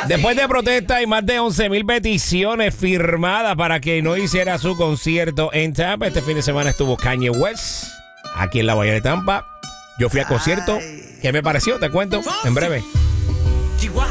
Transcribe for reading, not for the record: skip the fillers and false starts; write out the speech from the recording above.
Después de protesta y más de 11,000 peticiones firmadas para que no hiciera su concierto en Tampa, este fin de semana estuvo Kanye West aquí en la Bahía de Tampa. Yo fui al concierto. ¿Qué me pareció? Te cuento en breve.